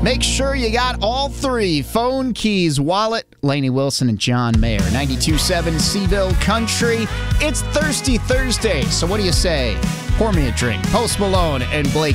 Make sure you got all three: phone, keys, wallet. Lainey Wilson and John Mayer. 92.7 Seville Country. It's Thirsty Thursday, so what do you say? Pour me a drink. Post Malone and Blake